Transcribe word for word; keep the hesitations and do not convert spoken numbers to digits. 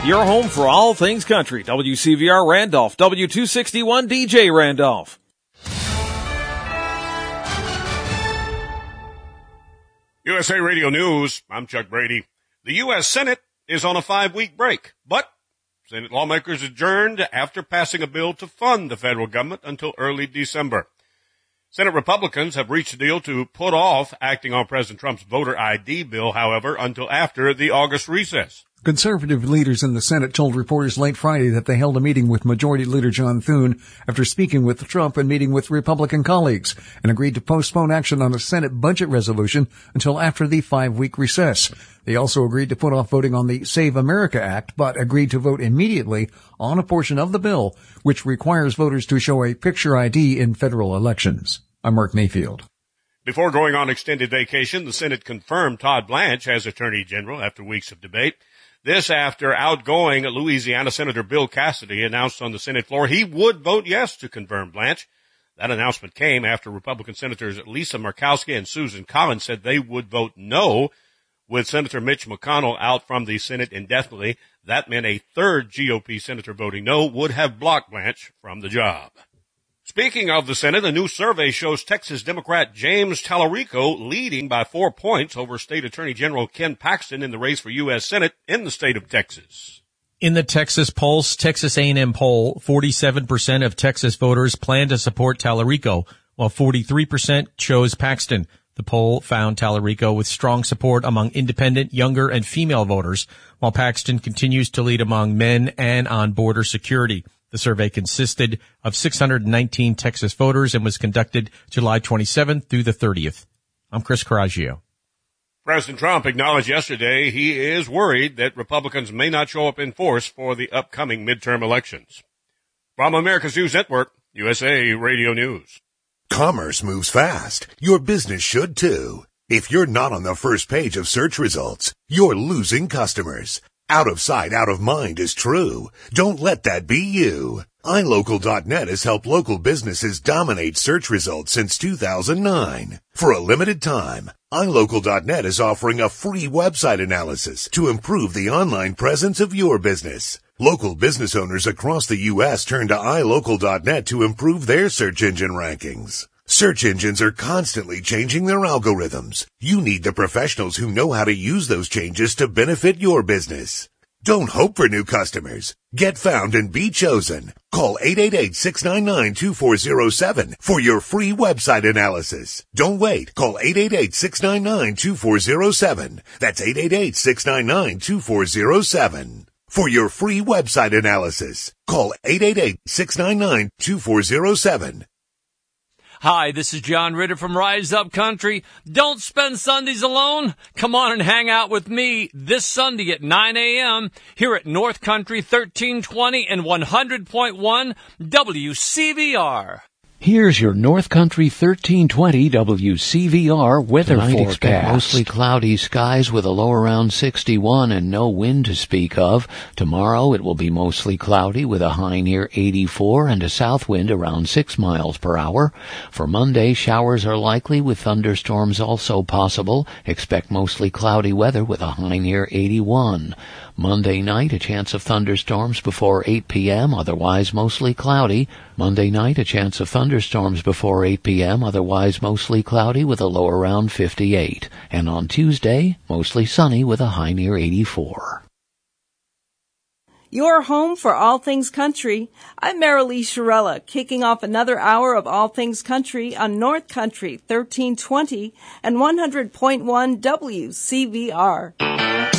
your home for all things country. W C V R Randolph, W two sixty-one D J Randolph. U S A Radio News, I'm Chuck Brady. The U S Senate is on a five-week break, but Senate lawmakers adjourned after passing a bill to fund the federal government until early December. Senate Republicans have reached a deal to put off acting on President Trump's voter I D bill, however, until after the August recess. Conservative leaders in the Senate told reporters late Friday that they held a meeting with Majority Leader John Thune after speaking with Trump and meeting with Republican colleagues, and agreed to postpone action on a Senate budget resolution until after the five-week recess. They also agreed to put off voting on the Save America Act, but agreed to vote immediately on a portion of the bill which requires voters to show a picture I D in federal elections. I'm Mark Mayfield. Before going on extended vacation, the Senate confirmed Todd Blanche as Attorney General after weeks of debate. This after outgoing Louisiana Senator Bill Cassidy announced on the Senate floor he would vote yes to confirm Blanche. That announcement came after Republican Senators Lisa Murkowski and Susan Collins said they would vote no. With Senator Mitch McConnell out from the Senate indefinitely, that meant a third G O P senator voting no would have blocked Blanche from the job. Speaking of the Senate, a new survey shows Texas Democrat James Tallarico leading by four points over State Attorney General Ken Paxton in the race for U S Senate in the state of Texas. In the Texas Pulse, Texas A and M poll, forty-seven percent of Texas voters plan to support Tallarico, while forty-three percent chose Paxton. The poll found Tallarico with strong support among independent, younger, and female voters, while Paxton continues to lead among men and on border security. The survey consisted of six hundred nineteen Texas voters and was conducted July twenty-seventh through the thirtieth. I'm Chris Coraggio. President Trump acknowledged yesterday he is worried that Republicans may not show up in force for the upcoming midterm elections. From America's News Network, U S A Radio News. Commerce moves fast. Your business should too. If you're not on the first page of search results, you're losing customers. Out of sight, out of mind is true. Don't let that be you. i local dot net has helped local businesses dominate search results since two thousand nine. For a limited time, i local dot net is offering a free website analysis to improve the online presence of your business. Local business owners across the U S turn to i local dot net to improve their search engine rankings. Search engines are constantly changing their algorithms. You need the professionals who know how to use those changes to benefit your business. Don't hope for new customers. Get found and be chosen. Call eight eight eight, six nine nine, two four zero seven for your free website analysis. Don't wait. Call eight eight eight, six nine nine, two four zero seven. That's eight eight eight, six nine nine, two four zero seven. For your free website analysis, call eight eight eight, six nine nine, two four zero seven. Hi, this is John Ritter from Rise Up Country. Don't spend Sundays alone. Come on and hang out with me this Sunday at nine a.m. here at North Country thirteen twenty and one hundred point one W C V R. Here's your North Country thirteen twenty W C V R weather Tonight forecast. Expect mostly cloudy skies with a low around sixty-one and no wind to speak of. Tomorrow it will be mostly cloudy with a high near eighty-four and a south wind around six miles per hour. For Monday, showers are likely with thunderstorms also possible. Expect mostly cloudy weather with a high near eighty-one. Monday night, a chance of thunderstorms before eight p.m., otherwise mostly cloudy. Monday night, a chance of thunderstorms before eight p.m., otherwise mostly cloudy with a low around fifty-eight. And on Tuesday, mostly sunny with a high near eighty-four. Your home for all things country. I'm Marilee Shirella, kicking off another hour of All Things Country on North Country thirteen twenty and one hundred point one W C V R.